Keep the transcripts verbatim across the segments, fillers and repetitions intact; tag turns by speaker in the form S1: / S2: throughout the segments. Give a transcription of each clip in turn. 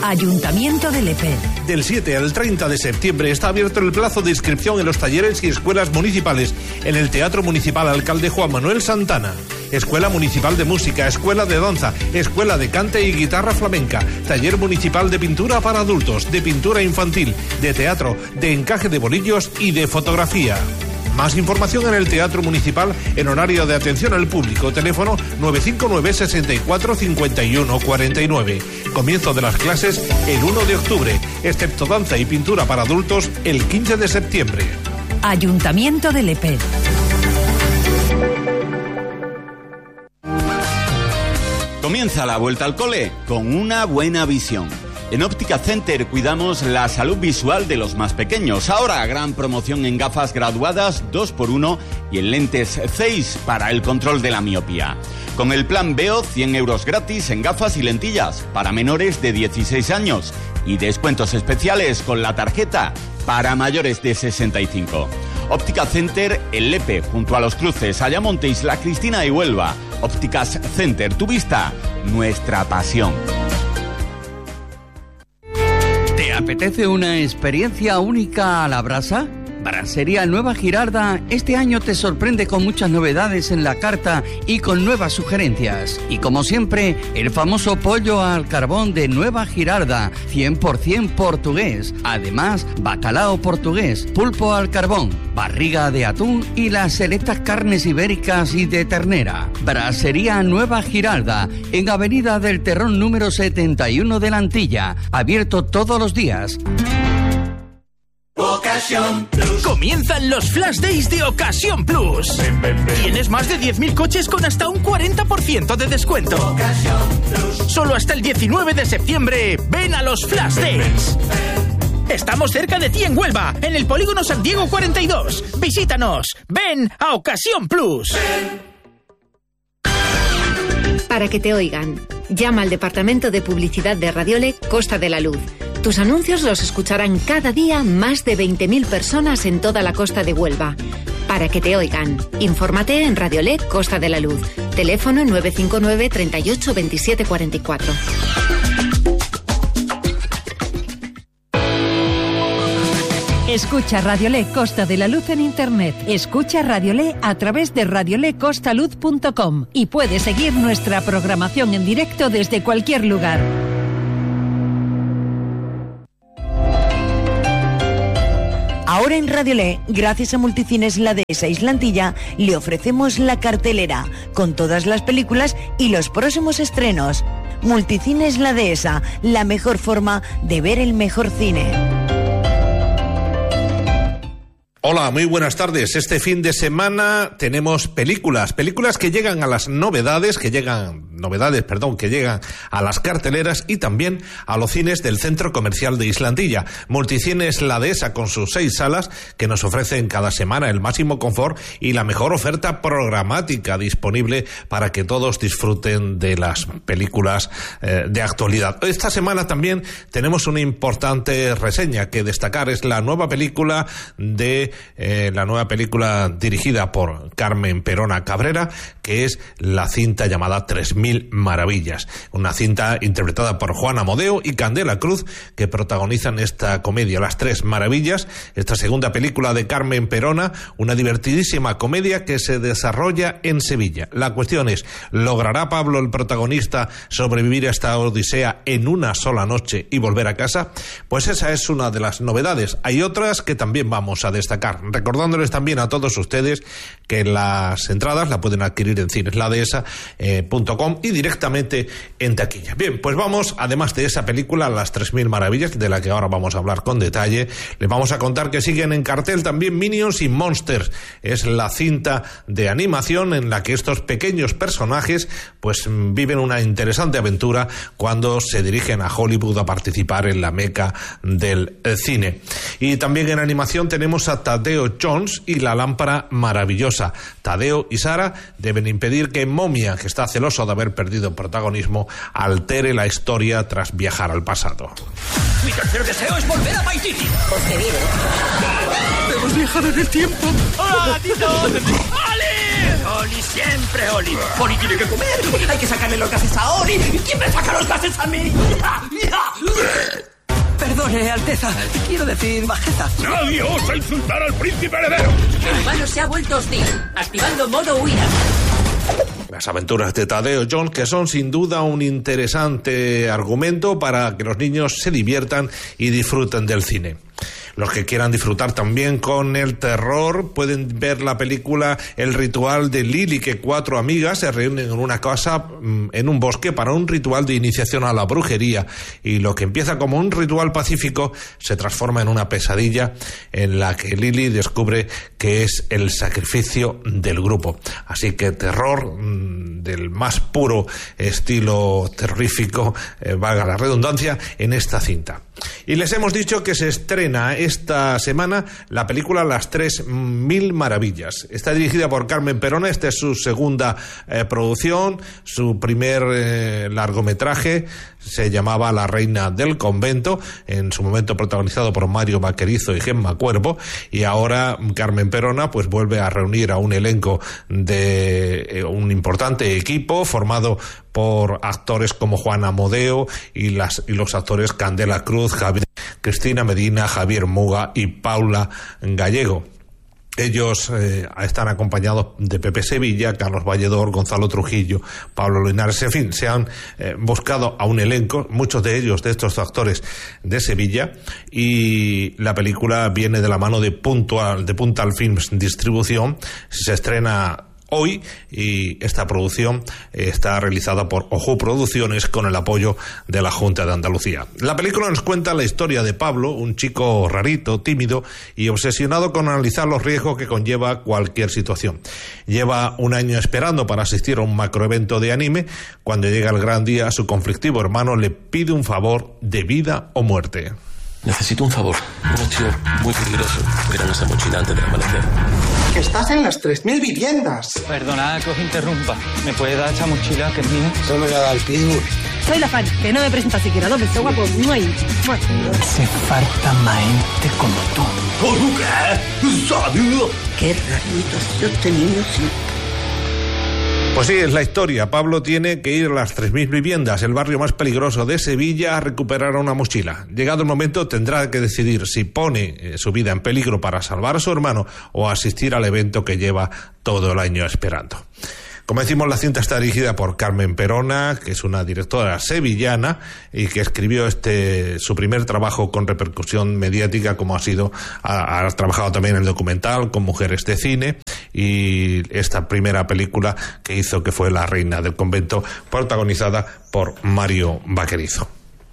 S1: Ayuntamiento de Lepe.
S2: Del siete al treinta de septiembre está abierto el plazo de inscripción en los talleres y escuelas municipales en el Teatro Municipal Alcalde Juan Manuel Santana. Escuela Municipal de Música, Escuela de Danza, Escuela de Cante y Guitarra Flamenca, Taller Municipal de Pintura para Adultos, de Pintura Infantil, de Teatro, de Encaje de Bolillos y de Fotografía. Más información en el Teatro Municipal en horario de atención al público. Teléfono nueve cinco nueve, seis cuatro, cinco uno cuatro nueve. Comienzo de las clases el uno de octubre, excepto danza y pintura para adultos el quince de septiembre.
S1: Ayuntamiento de Lepe.
S3: Comienza la vuelta al cole con una buena visión. En Óptica Center cuidamos la salud visual de los más pequeños. Ahora gran promoción en gafas graduadas dos por uno y en lentes Zeiss para el control de la miopía. Con el plan Veo, cien euros gratis en gafas y lentillas para menores de dieciséis años y descuentos especiales con la tarjeta para mayores de sesenta y cinco. Óptica Center en Lepe, junto a Los Cruces, Ayamonte, Isla Cristina y Huelva. Ópticas Center, tu vista, nuestra pasión.
S4: ¿Te apetece una experiencia única a la brasa? Brasería Nueva Girarda este año te sorprende con muchas novedades en la carta y con nuevas sugerencias. Y como siempre, el famoso pollo al carbón de Nueva Girarda, cien por ciento portugués. Además, bacalao portugués, pulpo al carbón, barriga de atún y las selectas carnes ibéricas y de ternera. Brasería Nueva Girarda, en Avenida del Terrón número setenta y uno de la Antilla, abierto todos los días.
S5: Ocasión Plus. Comienzan los Flash Days de Ocasión Plus. Ven, ven, ven. Tienes más de diez mil coches con hasta un cuarenta por ciento de descuento. Ocasión Plus. Solo hasta el diecinueve de septiembre. Ven a los Flash Days. Ven, ven. Estamos cerca de ti en Huelva, en el Polígono San Diego cuarenta y dos. Visítanos. Ven a Ocasión Plus. Ven.
S6: Para que te oigan, llama al Departamento de Publicidad de Radiole Costa de la Luz. Tus anuncios los escucharán cada día más de veinte mil personas en toda la costa de Huelva. Para que te oigan, infórmate en Radiole Costa de la Luz. Teléfono nueve cinco nueve, treinta y ocho, veintisiete cuarenta y cuatro.
S1: Escucha Radiole Costa de la Luz en internet. Escucha Radiole a través de radiole costa luz punto com y puedes seguir nuestra programación en directo desde cualquier lugar.
S7: Ahora en Radiole, gracias a Multicines La Dehesa Islantilla, le ofrecemos la cartelera con todas las películas y los próximos estrenos. Multicines La Dehesa, la mejor forma de ver el mejor cine.
S2: Hola, muy buenas tardes. Este fin de semana tenemos películas, películas que llegan a las novedades, que llegan, novedades, perdón, que llegan a las carteleras y también a los cines del Centro Comercial de Islandilla. Multicines La Dehesa con sus seis salas que nos ofrecen cada semana el máximo confort y la mejor oferta programática disponible para que todos disfruten de las películas eh, de actualidad. Esta semana también tenemos una importante reseña que destacar, es la nueva película de Eh, la nueva película dirigida por Carmen Perona Cabrera, que es la cinta llamada Tres Mil Maravillas, una cinta interpretada por Juan Amodeo y Candela Cruz, que protagonizan esta comedia Las Tres Maravillas, esta segunda película de Carmen Perona, una divertidísima comedia que se desarrolla en Sevilla. La cuestión es, ¿logrará Pablo, el protagonista, sobrevivir a esta odisea en una sola noche y volver a casa? Pues esa es una de las novedades. Hay otras que también vamos a destacar, recordándoles también a todos ustedes que las entradas la pueden adquirir en cines la dehesa punto com y directamente en taquilla. Bien, pues vamos, además de esa película, Las Tres Mil Maravillas, de la que ahora vamos a hablar con detalle, les vamos a contar que siguen en cartel también Minions y Monsters. Es la cinta de animación en la que estos pequeños personajes pues viven una interesante aventura cuando se dirigen a Hollywood a participar en la meca del cine. Y también en animación tenemos a Tadeo Jones y la lámpara maravillosa. Tadeo y Sara deben impedir que Momia, que está celoso de haber perdido protagonismo, altere la historia tras viajar al pasado.
S5: Mi tercer deseo es volver a My City.
S8: Concedido.
S5: Hemos viajado en el tiempo. ¡Hola, Tito! ¡Oli! ¡Oli siempre, Oli! ¡Oli tiene que comer! ¡Hay que sacarle los gases a Oli! ¿Quién me saca los gases a mí?
S8: Perdone, Alteza. Quiero decir, bajeza.
S9: ¡Nadie osa insultar al príncipe heredero!
S10: El humano se ha vuelto hostil, activando modo huida.
S2: Las aventuras de Tadeo Jones, que son sin duda un interesante argumento para que los niños se diviertan y disfruten del cine. Los que quieran disfrutar también con el terror pueden ver la película El ritual de Lily, que cuatro amigas se reúnen en una casa en un bosque para un ritual de iniciación a la brujería, y lo que empieza como un ritual pacífico se transforma en una pesadilla en la que Lily descubre que es el sacrificio del grupo. Así que terror mmm, del más puro estilo terrorífico, eh, valga la redundancia, en esta cinta. Y les hemos dicho que se estrena esta semana la película Las Tres Mil Maravillas. Está dirigida por Carmen Perona. Esta es su segunda eh, producción. Su primer eh, largometraje se llamaba La Reina del Convento, en su momento protagonizado por Mario Vaquerizo y Gemma Cuervo, y ahora Carmen Perona pues vuelve a reunir a un elenco de eh, un importante equipo formado por actores como Juan Amodeo y, las, y los actores Candela Cruz, Javier, Cristina Medina, Javier Muga y Paula Gallego. Ellos eh, están acompañados de Pepe Sevilla, Carlos Valledor, Gonzalo Trujillo, Pablo Linares. En fin, se han eh, buscado a un elenco, muchos de ellos, de estos actores de Sevilla, y la película viene de la mano de Puntual, de Puntal Films Distribución. Se estrena hoy y esta producción está realizada por Ojú Producciones con el apoyo de la Junta de Andalucía. La película nos cuenta la historia de Pablo, un chico rarito, tímido y obsesionado con analizar los riesgos que conlleva cualquier situación. Lleva un año esperando para asistir a un macroevento de anime. Cuando llega el gran día, su conflictivo hermano le pide un favor de vida o muerte.
S11: Necesito un favor. Un tío muy peligroso. Verán esa mochila antes del amanecer.
S12: Estás en las tres mil viviendas.
S13: Perdona que os interrumpa. ¿Me puede dar esa mochila que es mía?
S12: Eso me la da el pitbull.
S14: Soy la fan, que no me presenta siquiera. ¿Dónde está guapo? No hay.
S8: Hace falta más gente como tú.
S12: ¿Por qué? ¿Sabio?
S8: Qué rarito yo este niño, sí.
S2: Pues sí, es la historia. Pablo tiene que ir a las tres mil viviendas, el barrio más peligroso de Sevilla, a recuperar una mochila. Llegado el momento tendrá que decidir si pone eh, su vida en peligro para salvar a su hermano o asistir al evento que lleva todo el año esperando. Como decimos, la cinta está dirigida por Carmen Perona, que es una directora sevillana y que escribió este su primer trabajo con repercusión mediática, como ha sido, ha, ha trabajado también en el documental con Mujeres de Cine, y esta primera película que hizo, que fue La Reina del Convento, protagonizada por Mario Vaquerizo.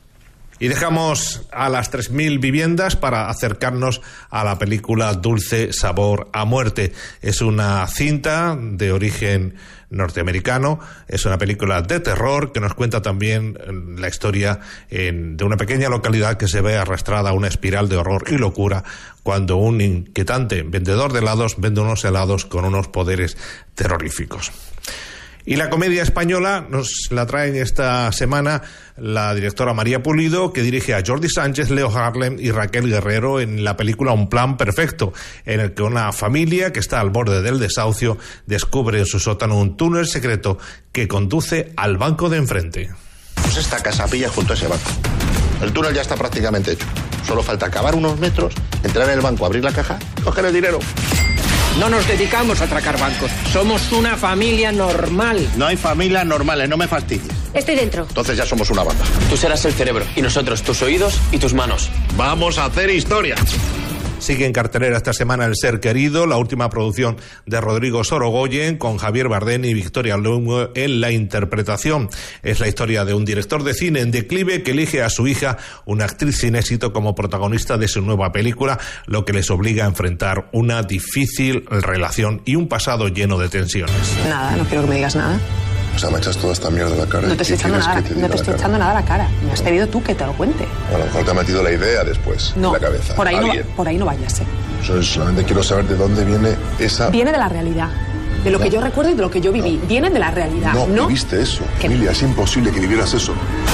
S2: Y dejamos a las tres mil viviendas para acercarnos a la película Dulce Sabor a Muerte. Es una cinta de origen norteamericano, es una película de terror que nos cuenta también la historia en, de una pequeña localidad que se ve arrastrada a una espiral de horror y locura cuando un inquietante vendedor de helados vende unos helados con unos poderes terroríficos. Y la comedia española nos la traen esta semana la directora María Pulido, que dirige a Jordi Sánchez, Leo Harlem y Raquel Guerrero en la película Un Plan Perfecto, en el que una familia que está al borde del desahucio descubre en su sótano un túnel secreto que conduce al banco de enfrente.
S15: Pues esta casa pilla junto a ese banco. El túnel ya está prácticamente hecho. Solo falta cavar unos metros, entrar en el banco, abrir la caja, coger el dinero.
S16: No nos dedicamos a atracar bancos. Somos una familia normal.
S15: No hay familias normales, no me fastidies.
S6: Estoy dentro.
S15: Entonces ya somos una banda.
S17: Tú serás el cerebro y nosotros tus oídos y tus manos.
S15: Vamos a hacer historia.
S2: Sigue en cartelera esta semana El Ser Querido, la última producción de Rodrigo Sorogoyen, con Javier Bardem y Victoria Luengo en la interpretación. Es la historia de un director de cine en declive que elige a su hija, una actriz sin éxito, como protagonista de su nueva película, lo que les obliga a enfrentar una difícil relación y un pasado lleno de tensiones.
S18: Nada, no quiero que me digas nada.
S15: O sea, me echas toda esta mierda a la cara.
S18: No te estoy echando nada, te no te estoy echando nada a la cara. Me has pedido tú que te lo cuente.
S15: A lo mejor te ha metido la idea después
S18: no,
S15: en la cabeza.
S18: Por ahí, no, por ahí no vayas, ¿eh?
S15: Yo solamente quiero saber de dónde viene esa...
S18: Viene de la realidad. De lo no. que yo recuerdo y de lo que yo viví. No. Viene de la realidad.
S15: No,
S18: no
S15: viviste eso. Emilia, es imposible que vivieras eso.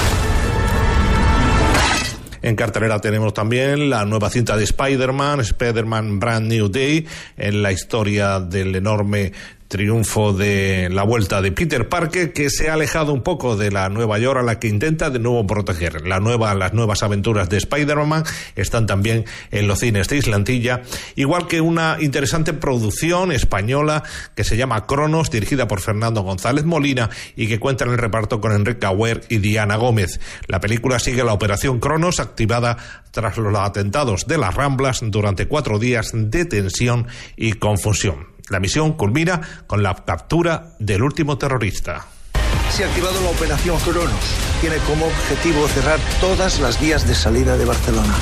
S2: En cartelera tenemos también la nueva cinta de Spider-Man, Spider-Man Brand New Day, en la historia del enorme triunfo de la vuelta de Peter Parker, que se ha alejado un poco de la Nueva York a la que intenta de nuevo proteger. La nueva, las nuevas aventuras de Spider-Man están también en los cines de Islantilla, igual que una interesante producción española que se llama Cronos, dirigida por Fernando González Molina y que cuenta en el reparto con Enrique Agüer y Diana Gómez. La película sigue la operación Cronos, activada tras los atentados de las Ramblas durante cuatro días de tensión y confusión. La misión culmina con la captura del último terrorista.
S19: Se ha activado la operación Cronos. Tiene como objetivo cerrar todas las vías de salida de Barcelona.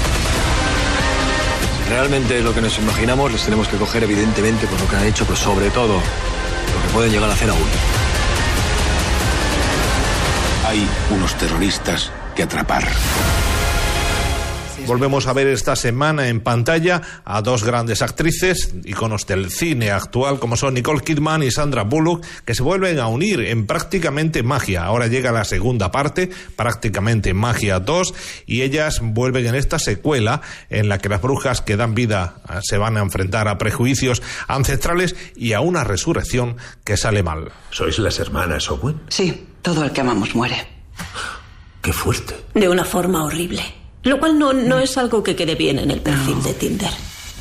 S20: Realmente lo que nos imaginamos les tenemos que coger evidentemente por lo que han hecho, pero sobre todo lo que pueden llegar a hacer aún.
S21: Hay unos terroristas que atrapar.
S2: Volvemos a ver esta semana en pantalla a dos grandes actrices, iconos del cine actual, como son Nicole Kidman y Sandra Bullock, que se vuelven a unir en Prácticamente Magia. Ahora llega la segunda parte, Prácticamente Magia dos, y ellas vuelven en esta secuela en la que las brujas que dan vida se van a enfrentar a prejuicios ancestrales y a una resurrección que sale mal.
S21: ¿Sois las hermanas Owen?
S22: Sí, todo el que amamos muere.
S21: Qué fuerte.
S23: De una forma horrible. Lo cual no, no es algo que quede bien en el perfil no. de Tinder.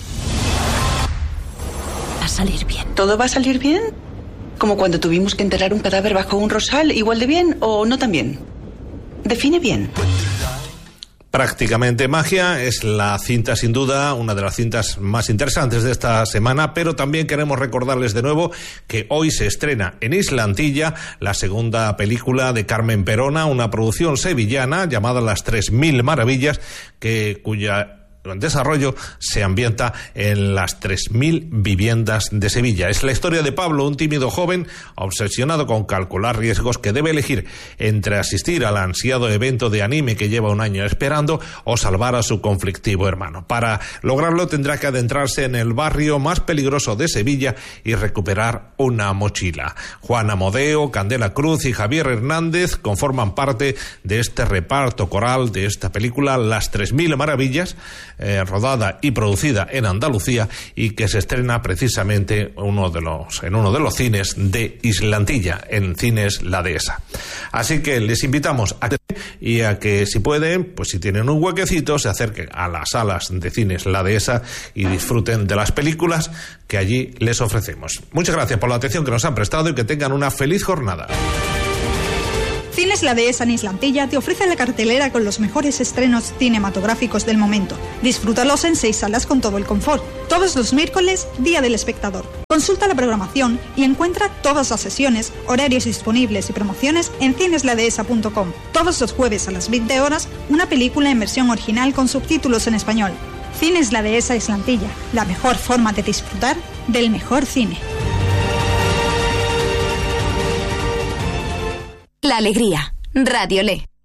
S23: Va a salir bien.
S22: ¿Todo va a salir bien? ¿Como cuando tuvimos que enterrar un cadáver bajo un rosal, igual de bien o no tan bien? Define bien.
S2: Prácticamente Magia es la cinta, sin duda, una de las cintas más interesantes de esta semana, pero también queremos recordarles de nuevo que hoy se estrena en Islantilla la segunda película de Carmen Perona, una producción sevillana llamada Las Tres Mil Maravillas, que cuya en desarrollo se ambienta en las tres mil viviendas de Sevilla. Es la historia de Pablo, un tímido joven obsesionado con calcular riesgos, que debe elegir entre asistir al ansiado evento de anime que lleva un año esperando o salvar a su conflictivo hermano. Para lograrlo tendrá que adentrarse en el barrio más peligroso de Sevilla y recuperar una mochila. Juan Amodeo, Candela Cruz y Javier Hernández conforman parte de este reparto coral de esta película Las Tres Mil Maravillas, Eh, rodada y producida en Andalucía y que se estrena precisamente uno de los, en uno de los cines de Islantilla, en Cines La Dehesa. Así que les invitamos a que, y a que si pueden, pues si tienen un huequecito, se acerquen a las salas de Cines La Dehesa y disfruten de las películas que allí les ofrecemos. Muchas gracias por la atención que nos han prestado y que tengan una feliz jornada.
S24: Cines La Dehesa en Islantilla te ofrece la cartelera con los mejores estrenos cinematográficos del momento. Disfrútalos en seis salas con todo el confort. Todos los miércoles, Día del Espectador. Consulta la programación y encuentra todas las sesiones, horarios disponibles y promociones en cines la dehesa punto com. Todos los jueves a las veinte horas, una película en versión original con subtítulos en español. Cines La Dehesa Islantilla, la mejor forma de disfrutar del mejor cine.
S6: La alegría. Radiolé.